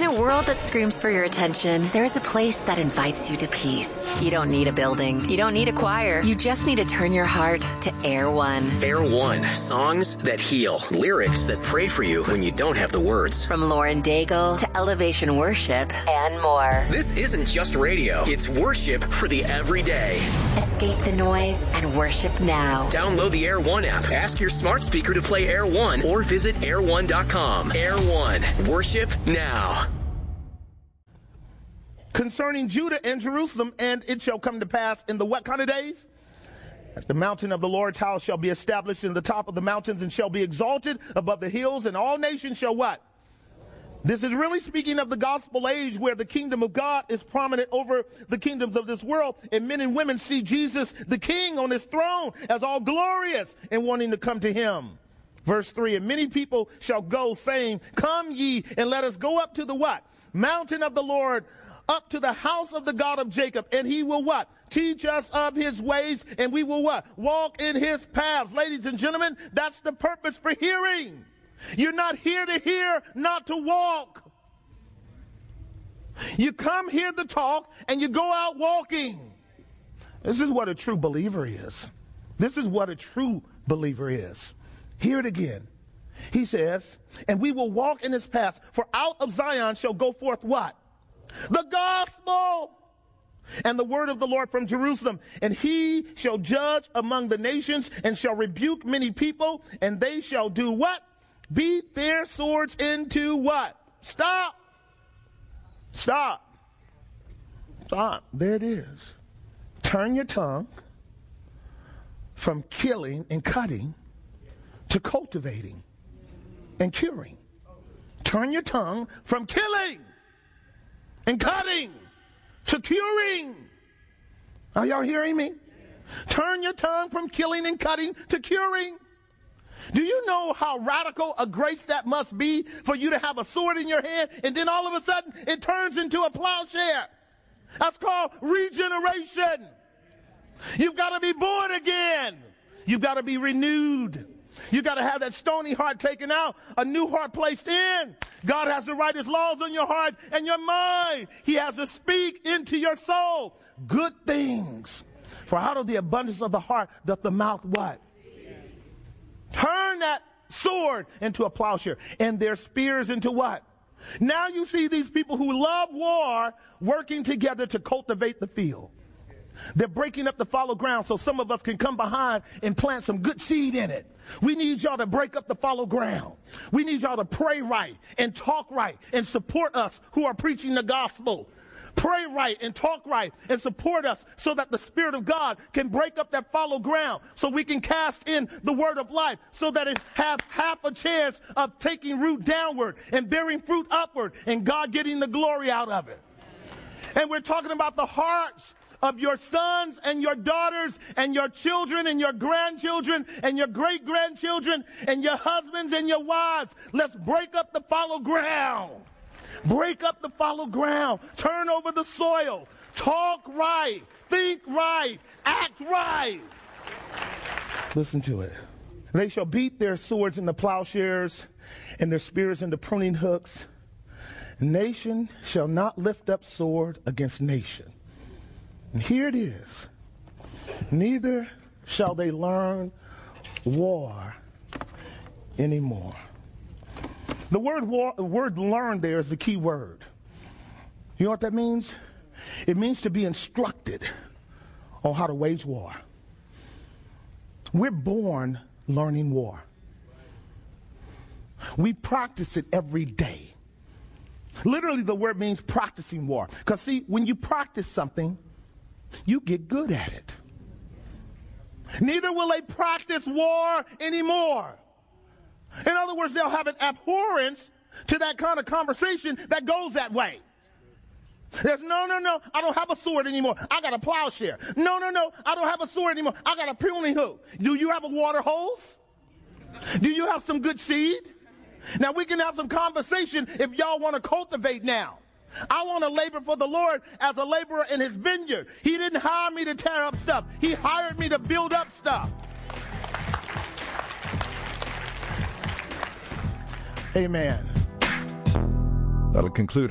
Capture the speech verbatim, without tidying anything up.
a world that screams for your attention, there is a place that invites you to peace. You don't need a building. You don't need a choir. You just need to turn your heart to Air One. Air One. Songs that heal. Lyrics that pray for you when you don't have the words. From Lauren Daigle to Elevation Worship and more. This isn't just radio. It's worship for the everyday. Escape the noise and worship now. Download the Air One app. Ask your smart speaker to play Air One or visit air one dot com. Air One. Worship now. Concerning Judah and Jerusalem, and it shall come to pass in the what kind of days? That the mountain of the Lord's house shall be established in the top of the mountains and shall be exalted above the hills, and all nations shall what? This is really speaking of the gospel age where the kingdom of God is prominent over the kingdoms of this world, and men and women see Jesus, the king on his throne, as all glorious and wanting to come to him. Verse three, and many people shall go saying, come ye and let us go up to the what? Mountain of the Lord, up to the house of the God of Jacob, and he will what? Teach us of his ways, and we will what? Walk in his paths. Ladies and gentlemen, that's the purpose for hearing. You're not here to hear, not to walk. You come here to talk, and you go out walking. This is what a true believer is. This is what a true believer is. Hear it again. He says, and we will walk in his paths, for out of Zion shall go forth what? The gospel and the word of the Lord from Jerusalem. And he shall judge among the nations and shall rebuke many people, and they shall do what? Beat their swords into what? Stop. Stop. Stop. There it is. Turn your tongue from killing and cutting to cultivating and curing. Turn your tongue from killing and cutting to curing. Are y'all hearing me? Turn your tongue from killing and cutting to curing. Do you know how radical a grace that must be for you to have a sword in your hand and then all of a sudden it turns into a plowshare? That's called regeneration. You've got to be born again. You've got to be renewed. You got to have that stony heart taken out, a new heart placed in. God has to write his laws on your heart and your mind. He has to speak into your soul good things. For out of the abundance of the heart doth the mouth what? Turn that sword into a plowshare and their spears into what? Now you see these people who love war working together to cultivate the field. They're breaking up the fallow ground so some of us can come behind and plant some good seed in it. We need y'all to break up the fallow ground. We need y'all to pray right and talk right and support us who are preaching the gospel. Pray right and talk right and support us so that the Spirit of God can break up that fallow ground so we can cast in the word of life so that it have half a chance of taking root downward and bearing fruit upward and God getting the glory out of it. And we're talking about the hearts of your sons and your daughters and your children and your grandchildren and your great-grandchildren and your husbands and your wives. Let's break up the fallow ground. Break up the fallow ground. Turn over the soil. Talk right. Think right. Act right. Listen to it. They shall beat their swords into plowshares and their spears into pruning hooks. Nation shall not lift up sword against nation. And here it is. Neither shall they learn war anymore. The word war, the word learn there is the key word. You know what that means? It means to be instructed on how to wage war. We're born learning war. We practice it every day. Literally, the word means practicing war. Because see, when you practice something, you get good at it. Neither will they practice war anymore. In other words, they'll have an abhorrence to that kind of conversation that goes that way. There's no, no, no, I don't have a sword anymore. I got a plowshare. No, no, no, I don't have a sword anymore. I got a pruning hook. Do you have a water hose? Do you have some good seed? Now, we can have some conversation if y'all want to cultivate now. I want to labor for the Lord as a laborer in his vineyard. He didn't hire me to tear up stuff. He hired me to build up stuff. Amen. That'll conclude